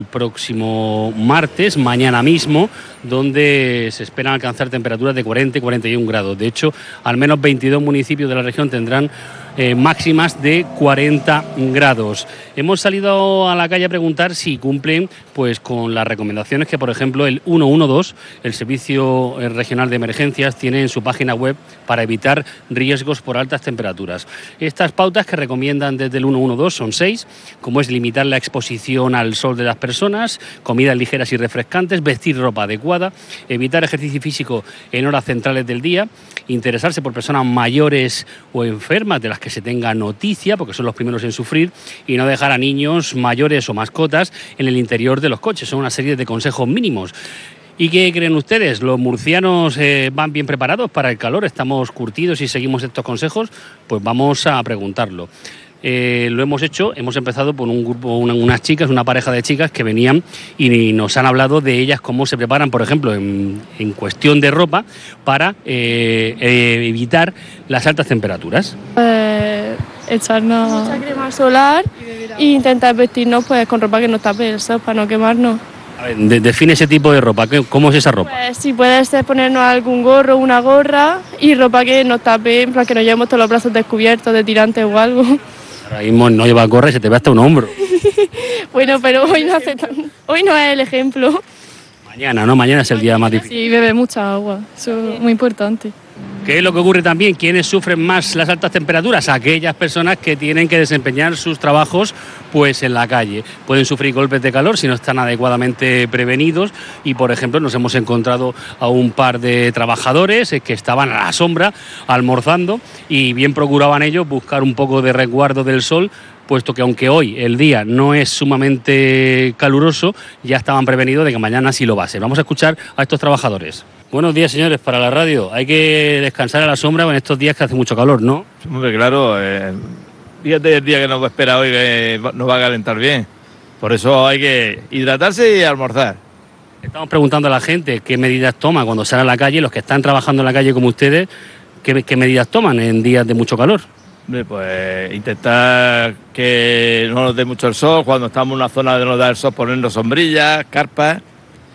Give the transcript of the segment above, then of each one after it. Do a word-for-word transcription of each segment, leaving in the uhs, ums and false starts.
próximo martes, mañana mismo, donde se esperan alcanzar temperaturas de cuarenta y cuarenta y un grados. De hecho, al menos veintidós municipios de la región tendrán eh, máximas de cuarenta grados. Hemos salido a la calle a preguntar si cumplen pues con las recomendaciones que, por ejemplo, el ciento doce, el Servicio Regional de Emergencias, tiene en su página web para evitar riesgos por altas temperaturas. Estas pautas que recomiendan desde el ciento doce son seis, como es limitar la exposición al sol de las personas, comidas ligeras y refrescantes, vestir ropa adecuada, evitar ejercicio físico en horas centrales del día, interesarse por personas mayores o enfermas de las que se tenga noticia, porque son los primeros en sufrir, y no dejar a niños, mayores o mascotas en el interior de los coches. Son una serie de consejos mínimos. ¿Y qué creen ustedes? ¿Los murcianos eh, van bien preparados para el calor? ¿Estamos curtidos y seguimos estos consejos? Pues vamos a preguntarlo. Eh, lo hemos hecho, hemos empezado por un grupo, una, unas chicas, una pareja de chicas que venían y nos han hablado de ellas, cómo se preparan, por ejemplo, en, en cuestión de ropa para eh, eh, evitar las altas temperaturas. Eh, echarnos mucha crema solar e intentar vestirnos pues con ropa que nos tape el sol para no quemarnos. A ver, de, define ese tipo de ropa, ¿cómo es esa ropa? Pues si puede ser ponernos algún gorro, una gorra y ropa que nos tape, para que no llevemos todos los brazos descubiertos de tirantes o algo. Ahora mismo no llevas gorra y se te ve hasta un hombro. Bueno, pero hoy no, hace tan... hoy no es el ejemplo. Mañana, ¿no? Mañana es el día más difícil. Sí, bebe mucha agua, eso es muy importante. ¿Qué es lo que ocurre también? ¿Quiénes sufren más las altas temperaturas? Aquellas personas que tienen que desempeñar sus trabajos pues en la calle. Pueden sufrir golpes de calor si no están adecuadamente prevenidos y, por ejemplo, nos hemos encontrado a un par de trabajadores que estaban a la sombra almorzando y bien procuraban ellos buscar un poco de resguardo del sol, puesto que aunque hoy el día no es sumamente caluroso, ya estaban prevenidos de que mañana sí lo va a ser. Vamos a escuchar a estos trabajadores. Buenos días, señores, para la radio. Hay que descansar a la sombra en estos días que hace mucho calor, ¿no? Hombre, claro, eh, fíjate el día que nos espera hoy, que nos va a calentar bien. Por eso hay que hidratarse y almorzar. Estamos preguntando a la gente qué medidas toma cuando sale a la calle, los que están trabajando en la calle como ustedes, qué, qué medidas toman en días de mucho calor. Hombre, pues intentar que no nos dé mucho el sol, cuando estamos en una zona donde nos da el sol, ponernos sombrillas, carpas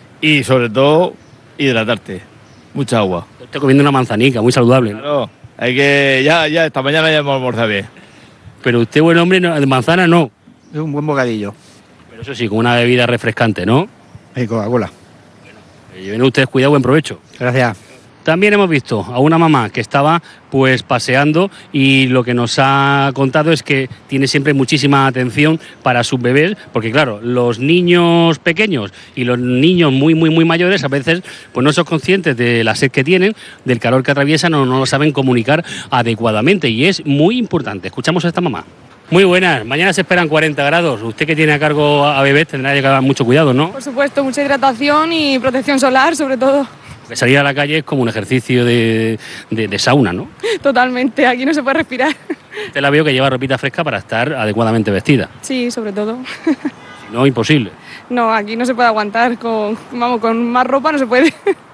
y sobre todo hidratarte, mucha agua. Estoy comiendo una manzanica, muy saludable, ¿no? Claro, hay que, ya, ya, esta mañana ya hemos almorzado bien. Pero usted, buen hombre, no, de manzana no. Es un buen bocadillo. Pero eso sí, con una bebida refrescante, ¿no? Y Coca-Cola. Bueno, lleven ustedes cuidado, buen provecho. Gracias. También hemos visto a una mamá que estaba pues paseando y lo que nos ha contado es que tiene siempre muchísima atención para sus bebés, porque claro, los niños pequeños y los niños muy muy muy mayores a veces pues no son conscientes de la sed que tienen, del calor que atraviesan o no lo saben comunicar adecuadamente y es muy importante. Escuchamos a esta mamá. Muy buenas, mañana se esperan cuarenta grados. Usted que tiene a cargo a bebés tendrá que llevar mucho cuidado, ¿no? Por supuesto, mucha hidratación y protección solar sobre todo. Porque salir a la calle es como un ejercicio de, de, de sauna, ¿no? Totalmente, aquí no se puede respirar. Usted la veo que lleva ropita fresca para estar adecuadamente vestida. Sí, sobre todo. Si no, imposible. No, aquí no se puede aguantar, con, vamos, con más ropa no se puede.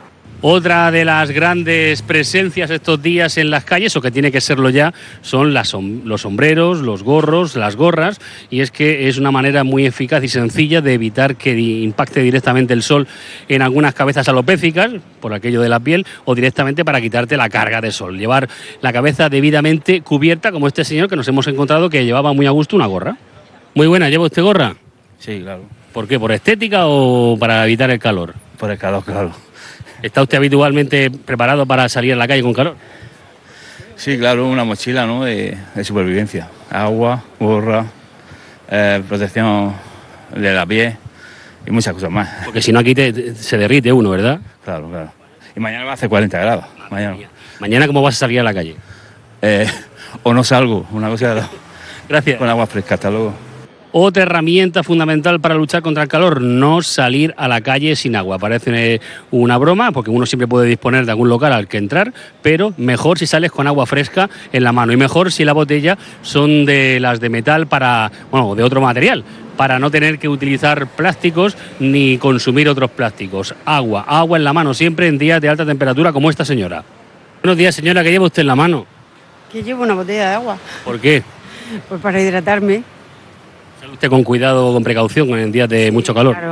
Otra de las grandes presencias estos días en las calles, o que tiene que serlo ya, son las, los sombreros, los gorros, las gorras, y es que es una manera muy eficaz y sencilla de evitar que impacte directamente el sol en algunas cabezas alopécicas, por aquello de la piel, o directamente para quitarte la carga de sol. Llevar la cabeza debidamente cubierta, como este señor que nos hemos encontrado que llevaba muy a gusto una gorra. Muy buena, ¿lleva usted gorra? Sí, claro. ¿Por qué? ¿Por estética o para evitar el calor? Por el calor, claro. ¿Está usted habitualmente preparado para salir a la calle con calor? Sí, claro, una mochila, ¿no? de, de supervivencia. Agua, gorra, eh, protección de la piel y muchas cosas más. Porque si no aquí te, te, se derrite uno, ¿verdad? Claro, claro. Y mañana va a hacer cuarenta grados. Mañana. ¿Mañana cómo vas a salir a la calle? Eh, o no salgo, una cosa de dos. Gracias. Con agua fresca, hasta luego. Otra herramienta fundamental para luchar contra el calor, no salir a la calle sin agua. Parece una broma, porque uno siempre puede disponer de algún local al que entrar, pero mejor si sales con agua fresca en la mano y mejor si la botella son de las de metal para, bueno, de otro material, para no tener que utilizar plásticos ni consumir otros plásticos. Agua, agua en la mano, siempre en días de alta temperatura como esta señora. Buenos días, señora, ¿qué lleva usted en la mano? Que llevo una botella de agua. ¿Por qué? Pues para hidratarme. Usted con cuidado, con precaución en días de mucho calor. Claro.